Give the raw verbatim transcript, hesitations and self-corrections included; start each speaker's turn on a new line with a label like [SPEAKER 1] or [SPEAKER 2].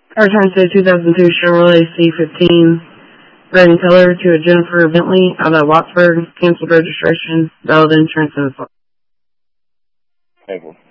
[SPEAKER 1] Our time today, two thousand two Chevrolet C fifteen, red in color, to a Jennifer Bentley out of Wattsburg, canceled registration, valid insurance, and a
[SPEAKER 2] Thank you.